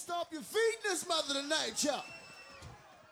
Stomp your feet in this mother tonight, y'all.